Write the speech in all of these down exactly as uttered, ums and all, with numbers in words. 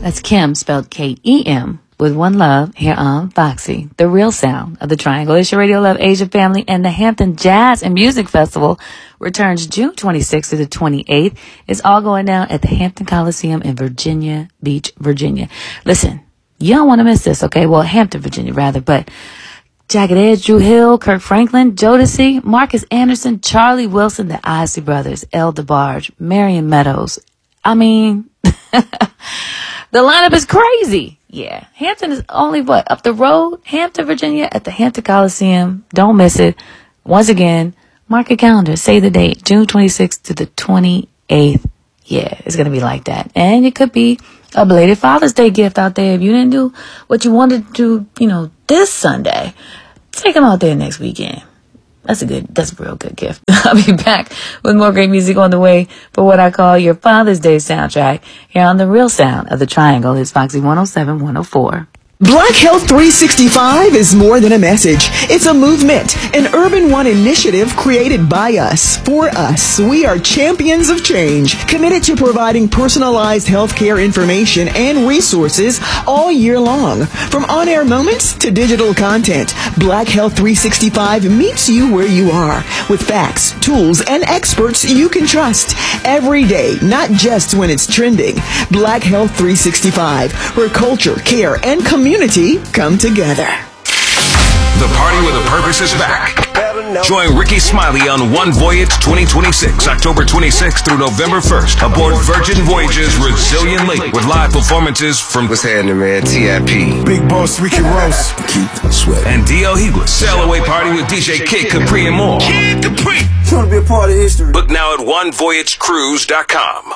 That's Kim, spelled K E M, with one love, here on Foxy, the real sound of the Triangle. It's your Radio Love Asia family, and the Hampton Jazz and Music Festival returns June twenty-sixth to the twenty-eighth. It's all going down at the Hampton Coliseum in Virginia Beach, Virginia. Listen, you don't want to miss this, okay? Well, Hampton, Virginia, rather, but Jagged Edge, Drew Hill, Kirk Franklin, Jodeci, Marcus Anderson, Charlie Wilson, the Isley Brothers, El DeBarge, Marion Meadows. I mean, the lineup is crazy. Yeah. Hampton is only, what, up the road? Hampton, Virginia, at the Hampton Coliseum. Don't miss it. Once again, mark your calendar. Say the date, June twenty-sixth to the twenty-eighth. Yeah, it's going to be like that. And it could be a belated Father's Day gift out there. If you didn't do what you wanted to do, you know, this Sunday, take them out there next weekend. That's a good, that's a real good gift. I'll be back with more great music on the way for what I call your Father's Day soundtrack here on the real sound of the Triangle. It's Foxy one oh seven, one oh four. Black Health three sixty-five is more than a message. It's a movement, an Urban One initiative created by us, for us. We are champions of change, committed to providing personalized healthcare information and resources all year long. From on-air moments to digital content, Black Health three sixty-five meets you where you are with facts, tools, and experts you can trust every day, not just when it's trending. Black Health three sixty-five, where culture, care, and community Community come together. The Party with a Purpose is back. Join Ricky Smiley on One Voyage twenty twenty-six, October twenty-sixth through November first, aboard Virgin Voyage's Resilient Lake, with live performances from What's happening, man? T I P, Big Boss Ricky Ross, Keith Sweat, and D L Heedless. Sail away party with D J Kid Capri and more. Kid Capri, trying to be a part of history. Book now at one voyage cruise dot com.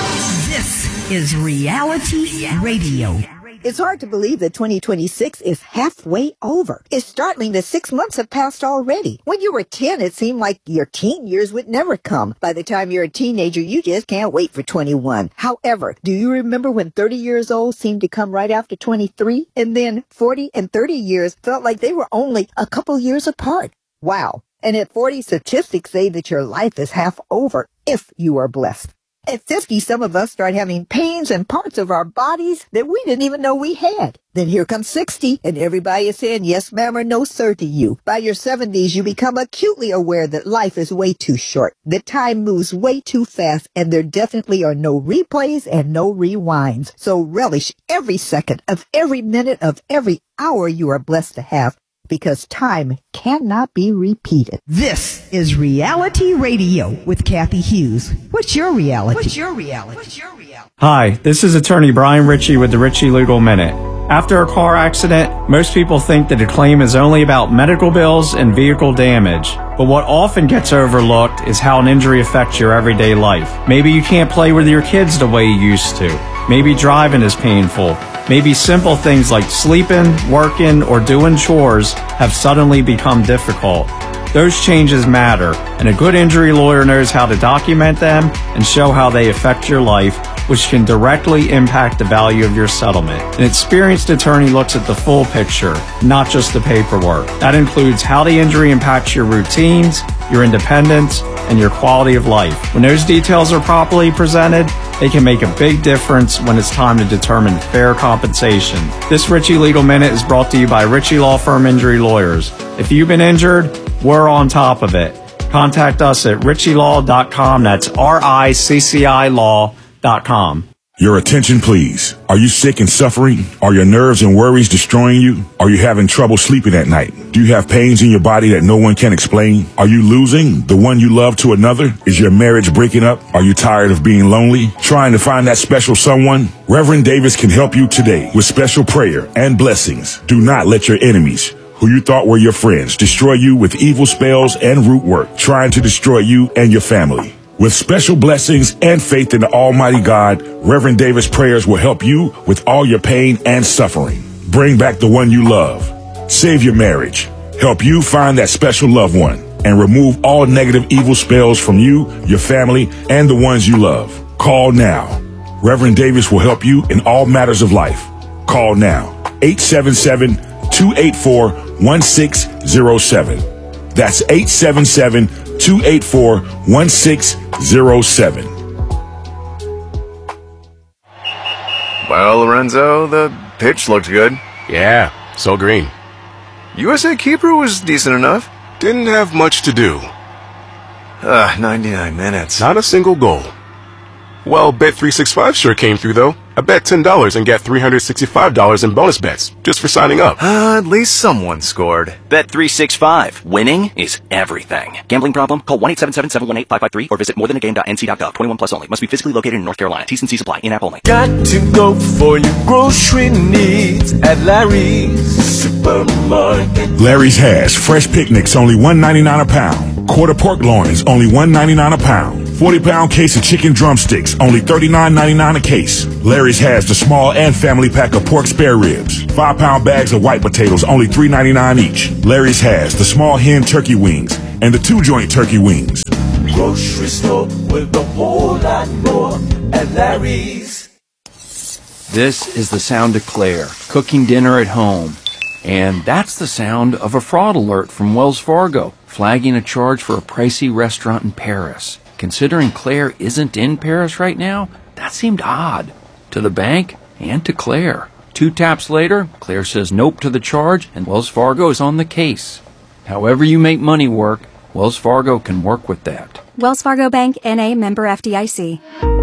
This is Reality Radio. It's hard to believe that twenty twenty-six is halfway over. It's startling that six months have passed already. When you were ten, it seemed like your teen years would never come. By the time you're a teenager, you just can't wait for twenty-one. However, do you remember when thirty years old seemed to come right after twenty-three? And then forty and thirty years felt like they were only a couple years apart. Wow. And at forty, statistics say that your life is half over if you are blessed. At fifty, some of us start having pains in parts of our bodies that we didn't even know we had. Then here comes sixty, and everybody is saying yes, ma'am, or no, sir to you. By your seventies, you become acutely aware that life is way too short, that time moves way too fast, and there definitely are no replays and no rewinds. So relish every second of every minute of every hour you are blessed to have, because time cannot be repeated. This is Reality Radio with Kathy Hughes. What's your reality? What's your reality? What's your reality? Hi, this is attorney Brian Ritchie with the Ritchie Legal Minute. After a car accident, most people think that a claim is only about medical bills and vehicle damage. But what often gets overlooked is how an injury affects your everyday life. Maybe you can't play with your kids the way you used to. Maybe driving is painful. Maybe simple things like sleeping, working, or doing chores have suddenly become difficult. Those changes matter, and a good injury lawyer knows how to document them and show how they affect your life, which can directly impact the value of your settlement. An experienced attorney looks at the full picture, not just the paperwork. That includes how the injury impacts your routines, your independence, and your quality of life. When those details are properly presented, they can make a big difference when it's time to determine fair compensation. This Ritchie Legal Minute is brought to you by Ritchie Law Firm Injury Lawyers. If you've been injured, we're on top of it. Contact us at ritchie law dot com. That's R I C C I law dot com. Your attention, please. Are you sick and suffering? Are your nerves and worries destroying you? Are you having trouble sleeping at night? Do you have pains in your body that no one can explain? Are you losing the one you love to another? Is your marriage breaking up? Are you tired of being lonely? Trying to find that special someone? Reverend Davis can help you today with special prayer and blessings. Do not let your enemies, who you thought were your friends, destroy you with evil spells and root work, trying to destroy you and your family. With special blessings and faith in the Almighty God, Reverend Davis prayers will help you with all your pain and suffering. Bring back the one you love. Save your marriage. Help you find that special loved one and remove all negative evil spells from you, your family, and the ones you love. Call now. Reverend Davis will help you in all matters of life. Call now. eight seven seven, two eight four, one six zero seven. That's eight seven seven, two eight four, one six zero seven. Well, Lorenzo, the pitch looked good. Yeah, so green. U S A keeper was decent enough. Didn't have much to do. Ah, uh, ninety-nine minutes. Not a single goal. Well, Bet three sixty-five sure came through, though. I bet ten dollars and get three hundred sixty-five dollars in bonus bets just for signing up. Uh, at least someone scored. Bet three sixty-five. Winning is everything. Gambling problem? Call one eight seven seven, seven one eight, five five three or visit more than a game dot n c dot gov. twenty-one plus only. Must be physically located in North Carolina. T's and C's apply. In-app only. Got to go for your grocery needs at Larry's Supermarket. Larry's has fresh picnics, only one ninety-nine a pound. Quarter pork loins, only one ninety-nine a pound. forty pound case of chicken drumsticks, only thirty-nine ninety-nine a case. Larry's has the small and family pack of pork spare ribs. five pound bags of white potatoes, only three ninety-nine each. Larry's has the small hen turkey wings and the two joint turkey wings. Grocery store with a whole lot more at Larry's. This is the sound of Claire, cooking dinner at home. And that's the sound of a fraud alert from Wells Fargo, flagging a charge for a pricey restaurant in Paris. Considering Claire isn't in Paris right now, that seemed odd. To the bank and to Claire. Two taps later, Claire says nope to the charge, and Wells Fargo is on the case. However you make money work, Wells Fargo can work with that. Wells Fargo Bank, N A, member F D I C.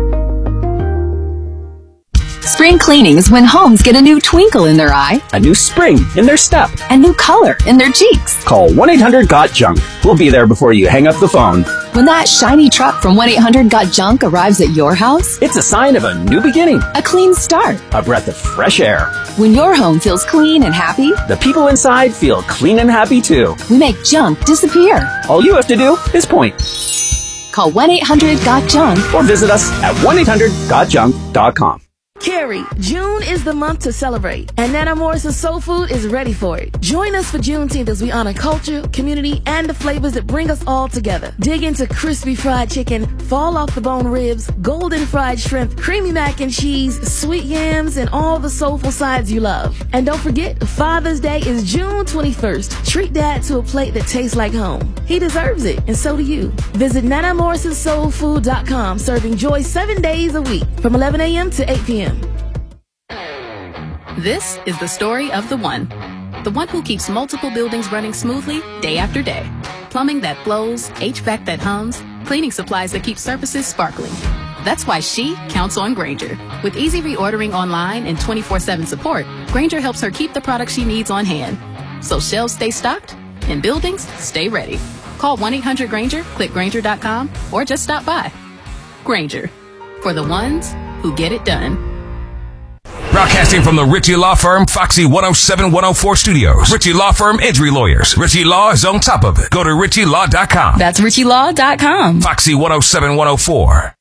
Spring cleaning is when homes get a new twinkle in their eye, a new spring in their step, a new color in their cheeks. Call one eight hundred got junk. We'll be there before you hang up the phone. When that shiny truck from one eight hundred got junk arrives at your house, it's a sign of a new beginning, a clean start, a breath of fresh air. When your home feels clean and happy, the people inside feel clean and happy too. We make junk disappear. All you have to do is point. Call one eight hundred got junk or visit us at one eight hundred got junk dot com. Carrie, June is the month to celebrate, and Nana Morrison's Soul Food is ready for it. Join us for Juneteenth as we honor culture, community, and the flavors that bring us all together. Dig into crispy fried chicken, fall off the bone ribs, golden fried shrimp, creamy mac and cheese, sweet yams, and all the soulful sides you love. And don't forget, Father's Day is June twenty-first. Treat Dad to a plate that tastes like home. He deserves it, and so do you. Visit nana morrison soul food dot com, serving joy seven days a week from eleven a.m. to eight p.m. This is the story of the one. The one who keeps multiple buildings running smoothly day after day. Plumbing that flows, H V A C that hums, cleaning supplies that keep surfaces sparkling. That's why she counts on Grainger. With easy reordering online and twenty-four seven support, Grainger helps her keep the products she needs on hand. So shelves stay stocked and buildings stay ready. Call one eight hundred Grainger, click Grainger dot com, or just stop by. Grainger, for the ones who get it done. Broadcasting from the Ritchie Law Firm, Foxy one oh seven one oh four Studios. Ritchie Law Firm Injury Lawyers. Ritchie Law is on top of it. Go to ritchie law dot com. That's ritchie law dot com. Foxy one oh seven one oh four.